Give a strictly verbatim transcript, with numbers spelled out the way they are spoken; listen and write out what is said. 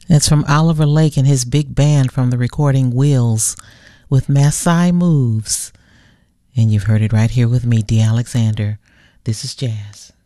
That's from Oliver Lake and his big band from the recording Wheels with Maasai Moves. And you've heard it right here with me, D. Alexander. This is Jazz.